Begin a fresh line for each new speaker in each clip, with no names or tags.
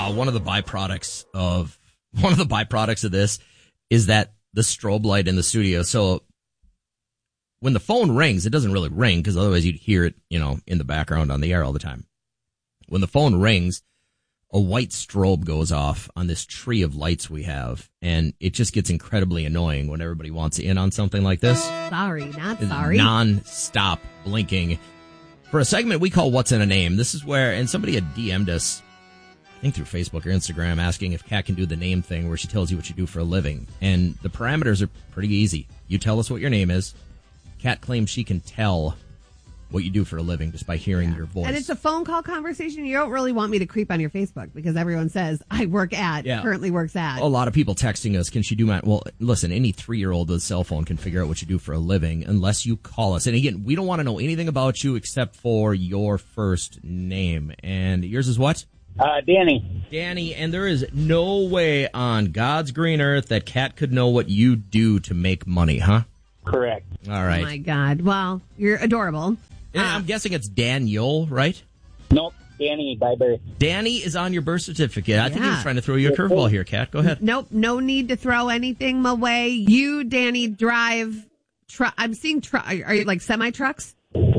one of the byproducts of this is that the strobe light in the studio. So when the phone rings, it doesn't really ring because otherwise you'd hear it, in the background on the air all the time. When the phone rings, a white strobe goes off on this tree of lights we have, and it just gets incredibly annoying when everybody wants in on something like this.
Sorry, not sorry.
Non-stop blinking. For a segment we call What's in a Name, this is where, and somebody had DM'd us, I think through Facebook or Instagram, asking if Kat can do the name thing where she tells you what you do for a living. And the parameters are pretty easy. You tell us what your name is. Kat claims she can tell what you do for a living just by hearing your voice.
And it's a phone call conversation. You don't really want me to creep on your Facebook because everyone says I work at, currently works at.
A lot of people texting us, can she do my... Well, listen, any 3-year-old with a cell phone can figure out what you do for a living unless you call us. And again, we don't want to know anything about you except for your first name. And yours is what?
Danny.
Danny, and there is no way on God's green earth that Kat could know what you do to make money, huh?
Correct.
All right.
Oh, my God. Well, you're adorable.
And I'm guessing it's Daniel, right?
Nope. Danny by birth.
Danny is on your birth certificate. I think he was trying to throw you a curveball here, Kat. Go ahead.
Nope. No need to throw anything my way. You, Danny, drive... I'm seeing... Are you like semi-trucks?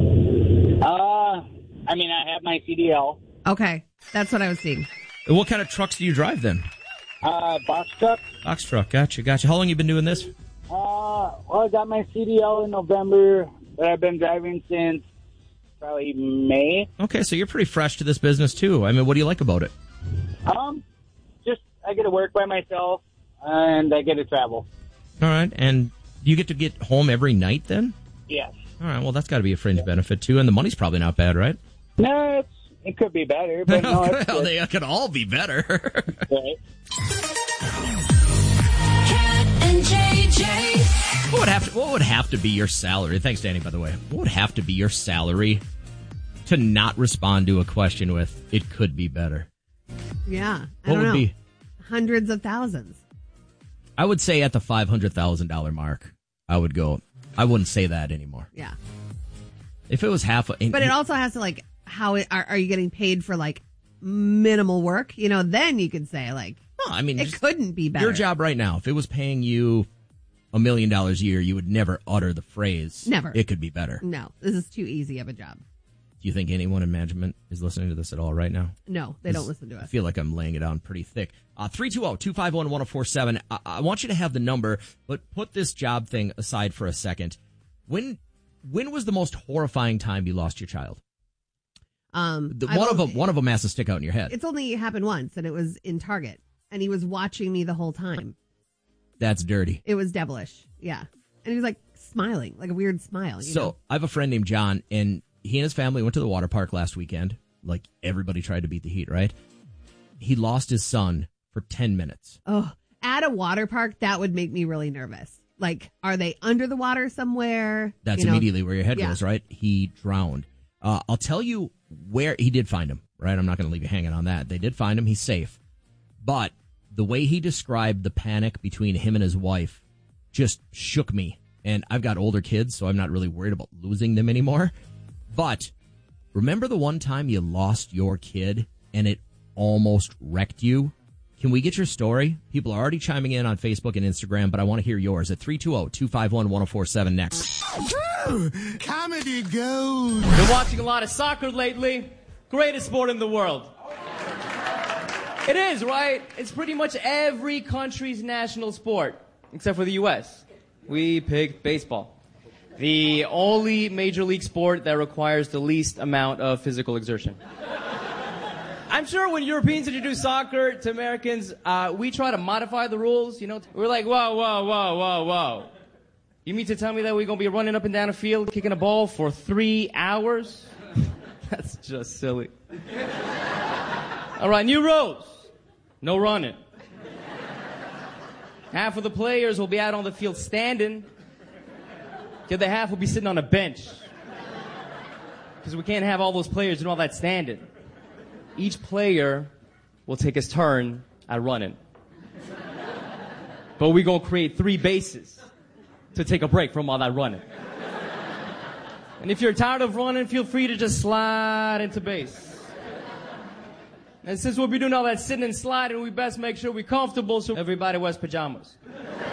I have my CDL.
Okay. That's what I was seeing.
What kind of trucks do you drive then?
Box truck.
Box truck. Gotcha. How long you been doing this?
I got my CDL in November, but I've been driving since probably May.
Okay, so you're pretty fresh to this business too. I mean, what do you like about it?
Just I get to work by myself and I get to travel.
All right, and you get to get home every night then?
Yes.
All right, well, that's got to be a fringe benefit too, and the money's probably not bad, right?
No, it could be better, but no, it's
well,
good.
they could all be better.
Right.
Kat and JJ.
What would have to be your salary? Thanks, Danny, by the way. What would have to be your salary to not respond to a question with, it could be better?
Yeah.
What would be?
Hundreds of thousands.
I would say at the $500,000 mark, I would go. I wouldn't say that anymore.
Yeah.
If it was half.
But it also has to are you getting paid for minimal work? Then you could say it couldn't be better.
Your job right now, if it was paying you $1 million a year, you would never utter the phrase,
never.
It could be better.
No, this is too easy of a job.
Do you think anyone in management is listening to this at all right now?
No, they don't listen to it.
I feel like I'm laying it on pretty thick. 320-251-1047. I want you to have the number, but put this job thing aside for a second. When was the most horrifying time you lost your child? One of them has to stick out in your head.
It's only happened once, and it was in Target, and he was watching me the whole time.
That's dirty.
It was devilish, yeah. And he was smiling, like a weird smile.
So I have a friend named John, and he and his family went to the water park last weekend. Like everybody tried to beat the heat, right? He lost his son for 10 minutes.
Oh, at a water park, that would make me really nervous. Are they under the water somewhere?
That's immediately where your head goes, right? He drowned. I'll tell you where he did find him, right? I'm not going to leave you hanging on that. They did find him. He's safe. But the way he described the panic between him and his wife just shook me. And I've got older kids, so I'm not really worried about losing them anymore. But remember the one time you lost your kid and it almost wrecked you? Can we get your story? People are already chiming in on Facebook and Instagram, but I want to hear yours at 320-251-1047 next.
Comedy gold.
Been watching a lot of soccer lately. Greatest sport in the world. It is, right? It's pretty much every country's national sport, except for the U.S. We picked baseball. The only major league sport that requires the least amount of physical exertion. I'm sure when Europeans introduce soccer to Americans, we try to modify the rules, We're like, whoa. You mean to tell me that we're going to be running up and down a field, kicking a ball for 3 hours? That's just silly. All right, new rules. No running. Half of the players will be out on the field standing. The other half will be sitting on a bench. Because we can't have all those players doing all that standing. Each player will take his turn at running. But we're going to create 3 bases to take a break from all that running. And if you're tired of running, feel free to just slide into base. And since we'll be doing all that sitting and sliding, we best make sure we're comfortable so everybody wears pajamas.